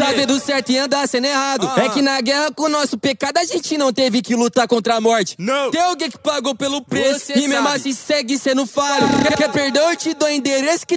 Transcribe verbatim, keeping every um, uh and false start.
vendo certo e anda sendo errado. Uh -huh. É que na guerra com o nosso pecado a gente não teve que lutar contra a morte. Não. Tem alguém que pagou pelo preço. Você e mesmo sabe. Assim segue sendo falho. Quer perdão, eu te dou endereço que